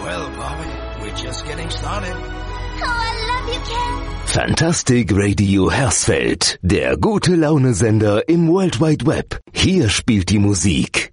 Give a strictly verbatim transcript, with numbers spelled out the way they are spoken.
Well, Bobby, we're just getting started. Oh, I love you, Ken. Fantastic Radio Hersfeld, der gute Laune-Sender im World Wide Web. Hier spielt die Musik